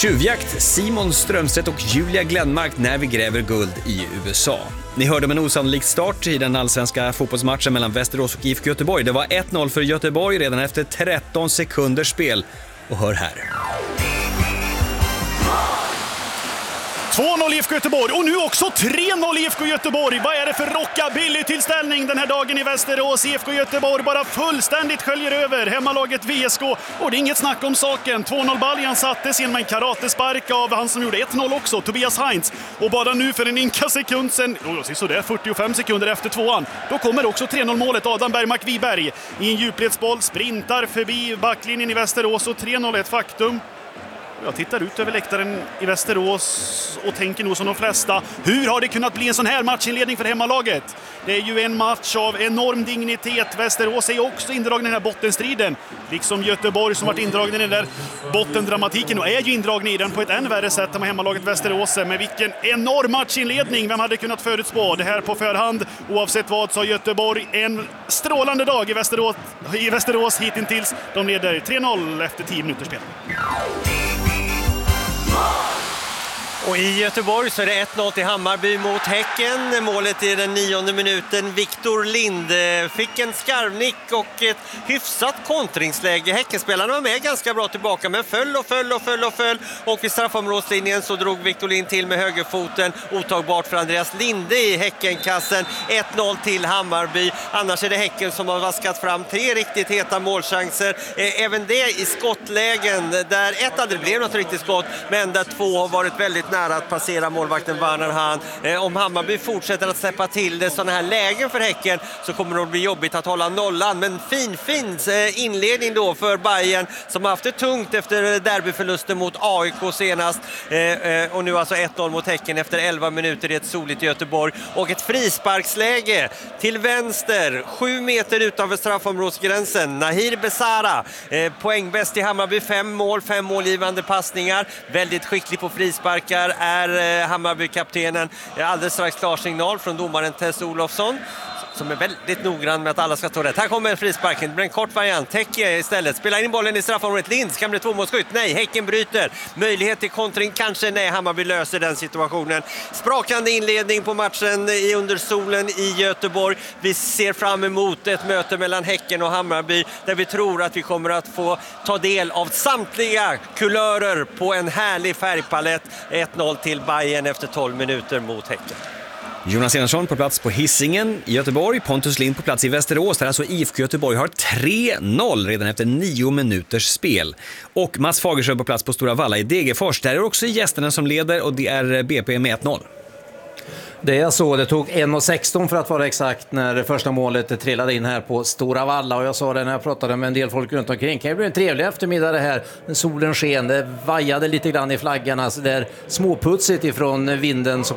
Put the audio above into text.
Tjuvjakt, Simon Strömstedt och Julia Glenmark när vi gräver guld i USA. Ni hörde om en osannolik start i den allsvenska fotbollsmatchen mellan Västerås och IFK Göteborg. Det var 1-0 för Göteborg redan efter 13 sekunders spel. Och hör här. 2-0 IFK Göteborg och nu också 3-0 IFK Göteborg. Vad är det för rockabilly-tillställning den här dagen i Västerås? IFK Göteborg bara fullständigt sköljer över hemmalaget VSK och det är inget snack om saken. 2-0-baljan sattes genom en karatespark av han som gjorde 1-0 också, Tobias Heinz. Och bara nu för en ynka sekund sen, så där 45 sekunder efter tvåan, då kommer också 3-0-målet. Adam Bergmark Wiberg i en djupledsboll sprintar förbi backlinjen i Västerås och 3-0 är ett faktum. Jag tittar ut över läktaren i Västerås och tänker nog som de flesta, hur har det kunnat bli en sån här matchinledning för hemmalaget? Det är ju en match av enorm dignitet. Västerås är också indragen i den här bottenstriden. Liksom Göteborg som varit indragen i den där bottendramatiken och är ju indragen i den på ett än värre sätt än med hemmalaget Västerås. Men vilken enorm matchinledning. Vem hade kunnat förutspå det här på förhand? Oavsett vad så har Göteborg en strålande dag i Västerås hittills. De leder 3-0 efter 10 minuters spel. Och i Göteborg så är det 1-0 till Hammarby mot Häcken. Målet i den 9:e minuten. Viktor Lind fick en skarvnick och ett hyfsat kontringsläge. Häckenspelarna var med ganska bra tillbaka men föll. Och vid straffområdeslinjen så drog Viktor Lind till med högerfoten. Otagbart för Andreas Linde i Häckenkassen. 1-0 till Hammarby. Annars är det Häcken som har vaskat fram 3 riktigt heta målchanser. Även det i skottlägen där ett aldrig blev något riktigt skott men där 2 har varit väldigt nära att passera målvakten Werner Hahn. Om Hammarby fortsätter att släppa till det sådana här lägen för Häcken så kommer det att bli jobbigt att hålla nollan. Men fin inledning då för Bayern som har haft det tungt efter derbyförlusten mot AIK senast. Och nu alltså 1-0 mot Häcken efter 11 minuter i ett soligt Göteborg. Och ett frisparksläge till vänster, 7 meter utanför straffområdesgränsen. Nahir Besara, poängbäst i Hammarby, 5 målgivande passningar. Väldigt skicklig på frisparkar är Hammarby-kaptenen. Alldeles strax klar signal från domaren Tess Olofsson som är väldigt noggrann med att alla ska stå rätt. Här kommer en frispark, det blir en kort variant. Täcke istället, spelar in bollen i straffområdet. Lind kan bli 2-målsskytt. Nej, Häcken bryter. Möjlighet till kontring, kanske. Nej, Hammarby löser den situationen. Sprakande inledning på matchen under solen i Göteborg. Vi ser fram emot ett möte mellan Häcken och Hammarby där vi tror att vi kommer att få ta del av samtliga kulörer på en härlig färgpalett. 1-0 till Bayern efter 12 minuter mot Häcken. Jonas Enarsson på plats på Hisingen i Göteborg, Pontus Lind på plats i Västerås där alltså IFK Göteborg har 3-0 redan efter 9 minuters spel. Och Mats Fagerström på plats på Stora Valla i Degerfors, där är också gästerna som leder och det är BP med 1-0. Det är så, det tog 1:16 för att vara exakt när det första målet trillade in här på Stora Valla och jag sa det när jag pratade med en del folk runt omkring. Det blir en trevlig eftermiddag det här. Solen sken, det vajade lite grann i flaggarna så där småputsigt ifrån vinden som